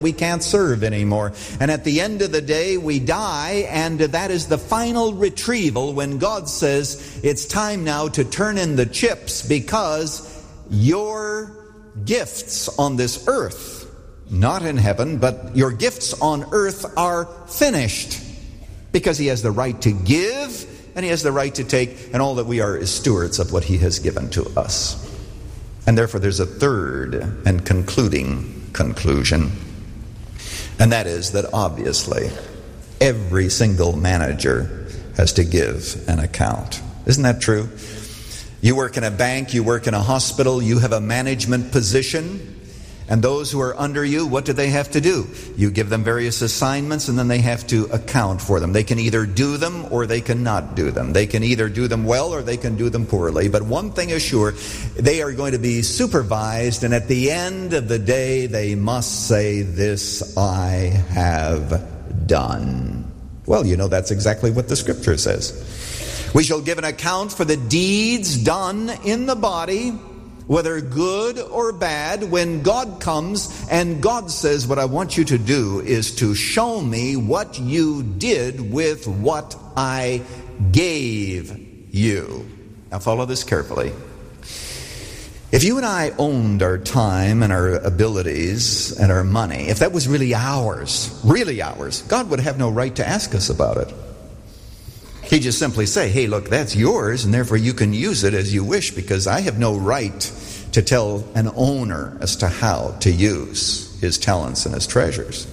We can't serve anymore. And at the end of the day, we die, and that is the final retrieval when God says, it's time now to turn in the chips because your gifts on this earth, not in heaven, but your gifts on earth are finished. Because He has the right to give, and He has the right to take, and all that we are is stewards of what He has given to us. And therefore there's a third and concluding conclusion. And that is that obviously every single manager has to give an account. Isn't that true? You work in a bank, you work in a hospital, you have a management position, and those who are under you, what do they have to do? You give them various assignments, and then they have to account for them. They can either do them or they cannot do them. They can either do them well or they can do them poorly. But one thing is sure, they are going to be supervised, and at the end of the day, they must say, "This I have done." Well, you know, that's exactly what the Scripture says. We shall give an account for the deeds done in the body, whether good or bad, when God comes and God says, what I want you to do is to show me what you did with what I gave you. Now follow this carefully. If you and I owned our time and our abilities and our money, if that was really ours, God would have no right to ask us about it. He'd just simply say, hey, look, that's yours, and therefore you can use it as you wish, because I have no right to tell an owner as to how to use his talents and his treasures.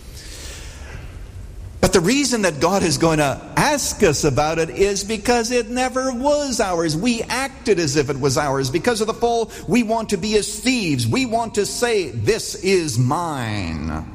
But the reason that God is going to ask us about it is because it never was ours. We acted as if it was ours. Because of the fall, we want to be as thieves. We want to say, this is mine.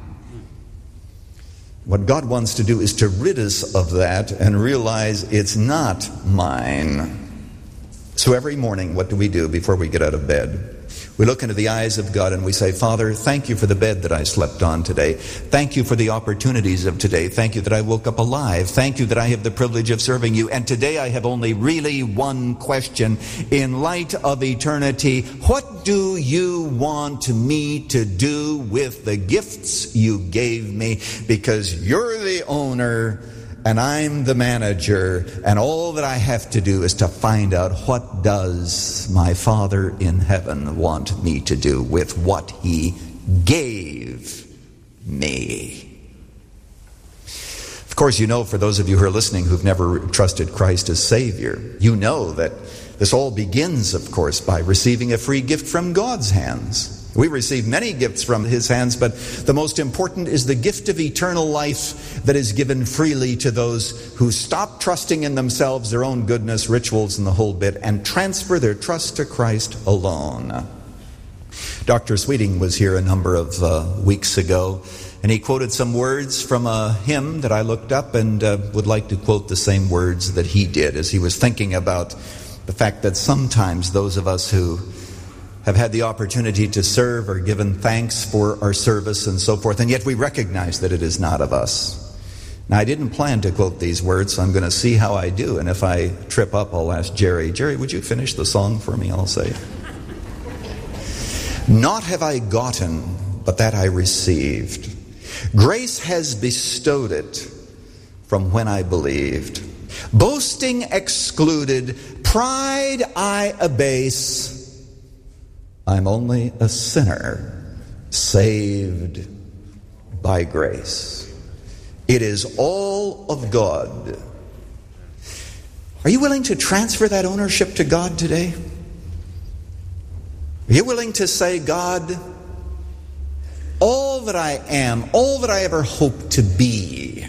What God wants to do is to rid us of that and realize it's not mine. So every morning, what do we do before we get out of bed? We look into the eyes of God and we say, Father, thank you for the bed that I slept on today. Thank you for the opportunities of today. Thank you that I woke up alive. Thank you that I have the privilege of serving you. And today I have only really one question. In light of eternity, what do you want me to do with the gifts you gave me? Because you're the owner and I'm the manager, and all that I have to do is to find out, what does my Father in heaven want me to do with what He gave me? Of course, you know, for those of you who are listening who've never trusted Christ as Savior, you know that this all begins, of course, by receiving a free gift from God's hands. We receive many gifts from His hands, but the most important is the gift of eternal life that is given freely to those who stop trusting in themselves, their own goodness, rituals, and the whole bit, and transfer their trust to Christ alone. Dr. Sweeting was here a number of weeks ago, and he quoted some words from a hymn that I looked up, and would like to quote the same words that he did as he was thinking about the fact that sometimes those of us who have had the opportunity to serve or given thanks for our service and so forth, and yet we recognize that it is not of us. Now, I didn't plan to quote these words, so I'm going to see how I do, and if I trip up, I'll ask Jerry. Jerry, would you finish the song for me? I'll say, "Naught have I gotten, but that I received. Grace has bestowed it from when I believed. Boasting excluded, pride I abase. I'm only a sinner, saved by grace. It is all of God." Are you willing to transfer that ownership to God today? Are you willing to say, God, all that I am, all that I ever hope to be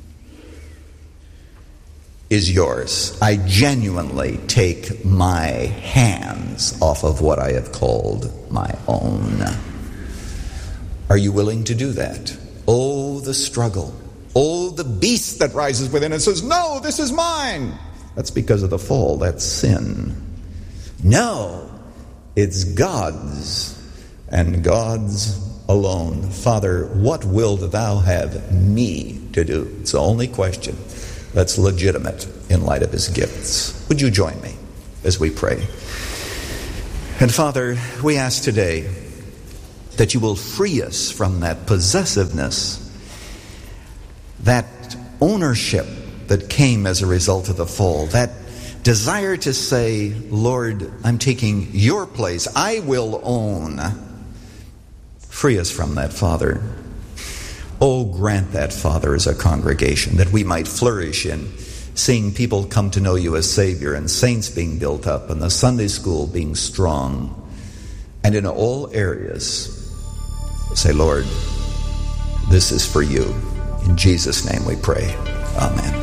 is yours. I genuinely take my hands off of what I have called my own. Are you willing to do that? Oh, the struggle. Oh, the beast that rises within and says, no, this is mine. That's because of the fall. That's sin. No, it's God's, and God's alone. Father, what wilt thou have me to do? It's the only question that's legitimate in light of His gifts. Would you join me as we pray? And Father, we ask today that you will free us from that possessiveness, that ownership that came as a result of the fall, that desire to say, Lord, I'm taking your place. I will own. Free us from that, Father. Oh, grant that, Father, as a congregation, that we might flourish in seeing people come to know you as Savior, and saints being built up, and the Sunday school being strong, and in all areas say, Lord, this is for you. In Jesus' name we pray. Amen.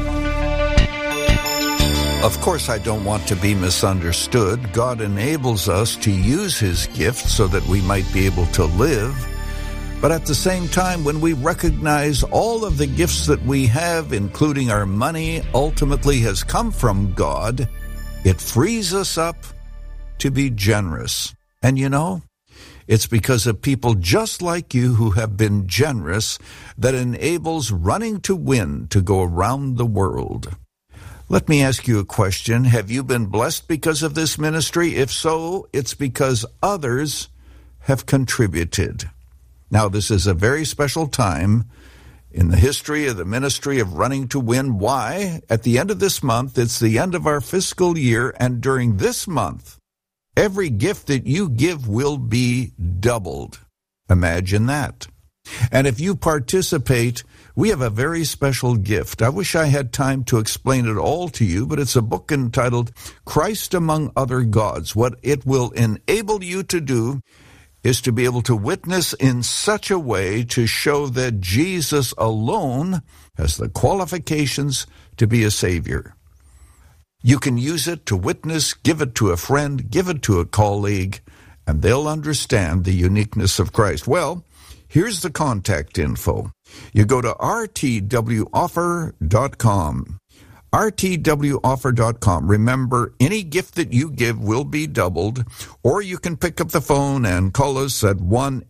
Of course, I don't want to be misunderstood. God enables us to use His gift so that we might be able to live. But at the same time, when we recognize all of the gifts that we have, including our money, ultimately has come from God, it frees us up to be generous. And you know, it's because of people just like you who have been generous that enables Running to Win to go around the world. Let me ask you a question. Have you been blessed because of this ministry? If so, it's because others have contributed. Now, this is a very special time in the history of the ministry of Running to Win. Why? At the end of this month, it's the end of our fiscal year, and during this month, every gift that you give will be doubled. Imagine that. And if you participate, we have a very special gift. I wish I had time to explain it all to you, but it's a book entitled Christ Among Other Gods. What it will enable you to do is to be able to witness in such a way to show that Jesus alone has the qualifications to be a Savior. You can use it to witness, give it to a friend, give it to a colleague, and they'll understand the uniqueness of Christ. Well, here's the contact info. You go to rtwoffer.com. rtwoffer.com. Remember, any gift that you give will be doubled, or you can pick up the phone and call us at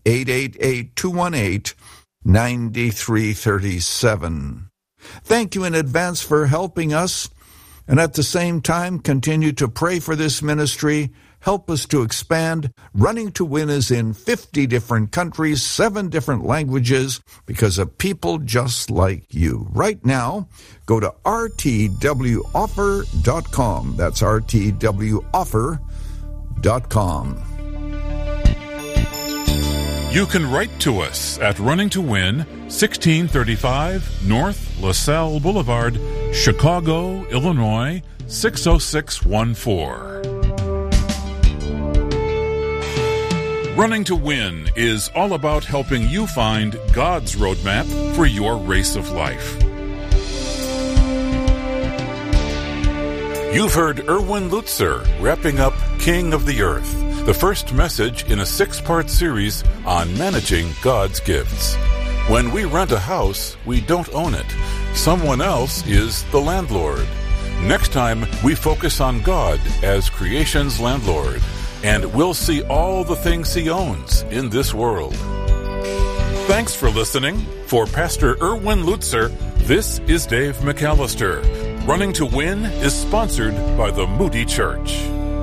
1-888-218-9337. Thank you in advance for helping us, and at the same time, continue to pray for this ministry. Help us to expand. Running to Win is in 50 different countries, 7 different languages, because of people just like you. Right now, go to rtwoffer.com. That's rtwoffer.com. You can write to us at Running to Win, 1635 North LaSalle Boulevard, Chicago, Illinois, 60614. Running to Win is all about helping you find God's roadmap for your race of life. You've heard Erwin Lutzer wrapping up King of the Earth, the first message in a 6-part series on managing God's gifts. When we rent a house, we don't own it. Someone else is the landlord. Next time, we focus on God as creation's landlord, and we'll see all the things He owns in this world. Thanks for listening. For Pastor Erwin Lutzer, this is Dave McAllister. Running to Win is sponsored by the Moody Church.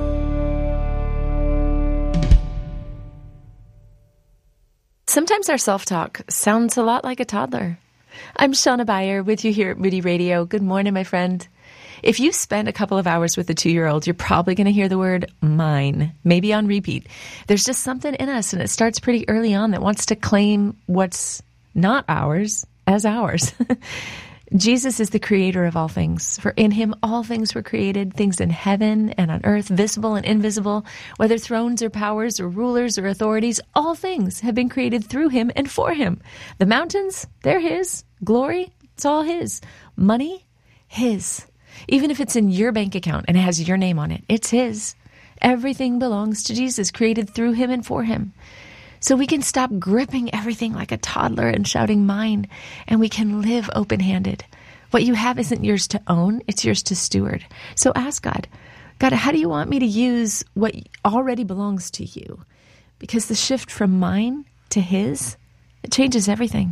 Sometimes our self-talk sounds a lot like a toddler. I'm Shauna Beyer with you here at Moody Radio. Good morning, my friend. If you spend a couple of hours with a 2-year-old, you're probably going to hear the word mine, maybe on repeat. There's just something in us, and it starts pretty early on, that wants to claim what's not ours as ours. Jesus is the creator of all things. For in Him all things were created, things in heaven and on earth, visible and invisible, whether thrones or powers or rulers or authorities, all things have been created through Him and for Him. The mountains, they're His. Glory, it's all His. Money, His. Even if it's in your bank account and it has your name on it, it's His. Everything belongs to Jesus, created through Him and for Him. So we can stop gripping everything like a toddler and shouting mine, and we can live open-handed. What you have isn't yours to own, it's yours to steward. So ask God, how do you want me to use what already belongs to you? Because the shift from mine to His, it changes everything.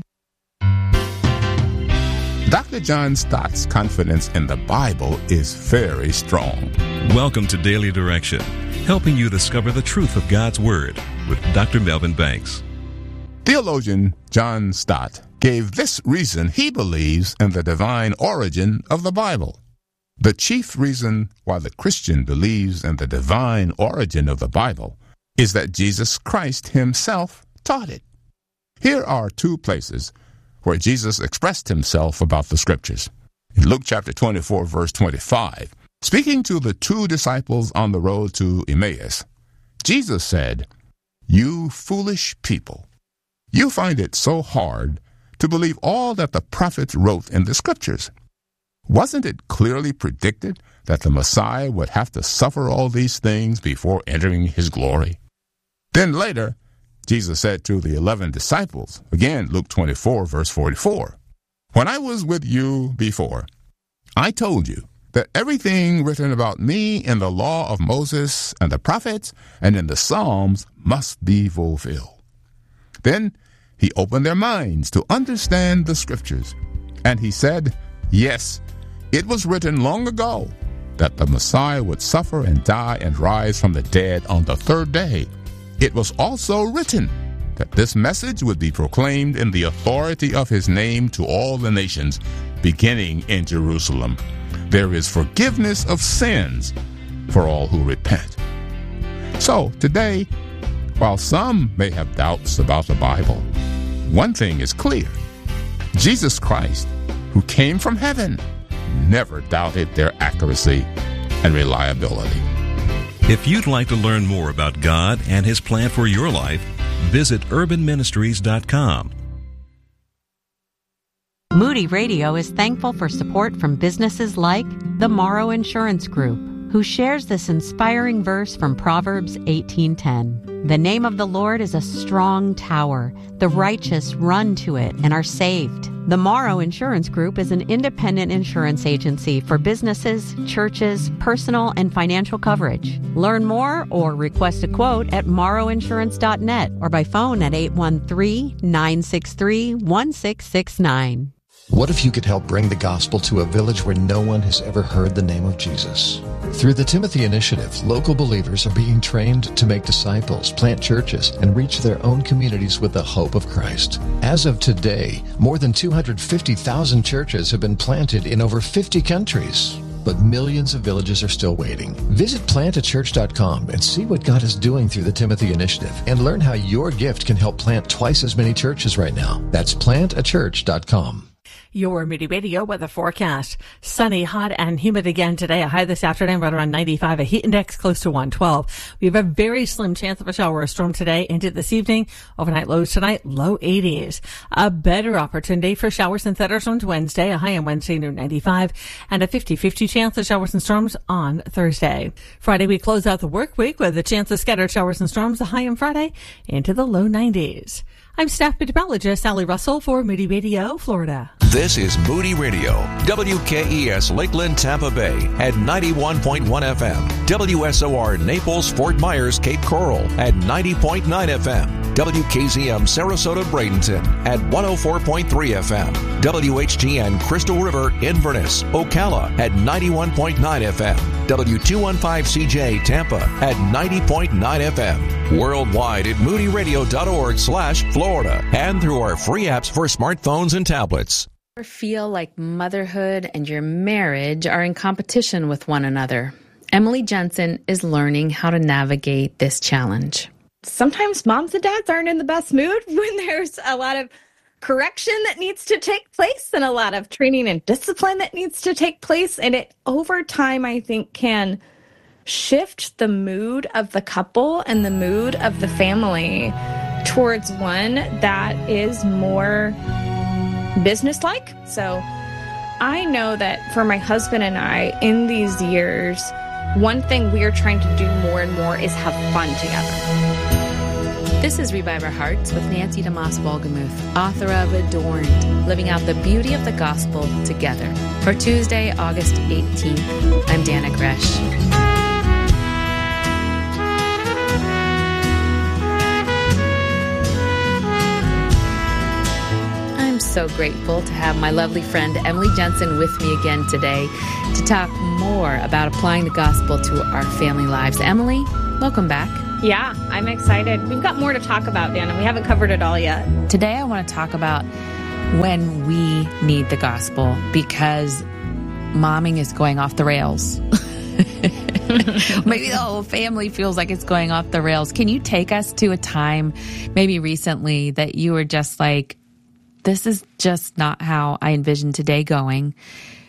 Dr. John Stott's confidence in the Bible is very strong. Welcome to Daily Direction, helping you discover the truth of God's Word with Dr. Melvin Banks. Theologian John Stott gave this reason he believes in the divine origin of the Bible. The chief reason why the Christian believes in the divine origin of the Bible is that Jesus Christ himself taught it. Here are two places where Jesus expressed himself about the Scriptures. In Luke chapter 24, verse 25, speaking to the two disciples on the road to Emmaus, Jesus said, "You foolish people, you find it so hard to believe all that the prophets wrote in the Scriptures. Wasn't it clearly predicted that the Messiah would have to suffer all these things before entering his glory?" Then later, Jesus said to the 11 disciples, again Luke 24, verse 44, "When I was with you before, I told you that everything written about me in the law of Moses and the prophets and in the Psalms must be fulfilled." Then he opened their minds to understand the Scriptures, and he said, "Yes, it was written long ago that the Messiah would suffer and die and rise from the dead on the third day. It was also written that this message would be proclaimed in the authority of his name to all the nations, beginning in Jerusalem. There is forgiveness of sins for all who repent." So today, while some may have doubts about the Bible, one thing is clear. Jesus Christ, who came from heaven, never doubted their accuracy and reliability. If you'd like to learn more about God and His plan for your life, visit urbanministries.com. Moody Radio is thankful for support from businesses like the Morrow Insurance Group, who shares this inspiring verse from Proverbs 18:10. "The name of the Lord is a strong tower. The righteous run to it and are saved." The Morrow Insurance Group is an independent insurance agency for businesses, churches, personal and financial coverage. Learn more or request a quote at morrowinsurance.net or by phone at 813-963-1669. What if you could help bring the gospel to a village where no one has ever heard the name of Jesus? Through the Timothy Initiative, local believers are being trained to make disciples, plant churches, and reach their own communities with the hope of Christ. As of today, more than 250,000 churches have been planted in over 50 countries. But millions of villages are still waiting. Visit plantachurch.com and see what God is doing through the Timothy Initiative and learn how your gift can help plant twice as many churches right now. That's plantachurch.com. Your Moody Radio weather forecast. Sunny, hot, and humid again today. A high this afternoon right around 95. A heat index close to 112. We have a very slim chance of a shower or storm today into this evening. Overnight lows tonight, low 80s. A better opportunity for showers and thunderstorms Wednesday. A high on Wednesday near 95. And a 50-50 chance of showers and storms on Thursday. Friday, we close out the work week with a chance of scattered showers and storms. A high on Friday into the low 90s. I'm staff meteorologist Sally Russell for Moody Radio, Florida. This is Moody Radio, WKES Lakeland, Tampa Bay at 91.1 FM, WSOR Naples, Fort Myers, Cape Coral at 90.9 FM, WKZM Sarasota, Bradenton at 104.3 FM, WHGN Crystal River, Inverness, Ocala at 91.9 FM, W215CJ Tampa at 90.9 FM, worldwide at moodyradio.org/Florida and through our free apps for smartphones and tablets. Ever feel like motherhood and your marriage are in competition with one another? Emily Jensen is learning how to navigate this challenge. Sometimes moms and dads aren't in the best mood when there's a lot of correction that needs to take place and a lot of training and discipline that needs to take place. And it, over time, I think, can shift the mood of the couple and the mood of the family towards one that is more businesslike. So I know that for my husband and I, in these years, one thing we are trying to do more and more is have fun together. This is Revive Our Hearts with Nancy DeMoss Wolgemuth, author of Adorned, living out the beauty of the gospel together. For Tuesday, August 18th, I'm Dana Gresh. So grateful to have my lovely friend Emily Jensen with me again today to talk more about applying the gospel to our family lives. Emily, welcome back. Yeah, I'm excited. We've got more to talk about, Dan, and we haven't covered it all yet. Today I want to talk about when we need the gospel, because momming is going off the rails. Maybe the whole family feels like it's going off the rails. Can you take us to a time, maybe recently, that you were just like, this is just not how I envisioned today going?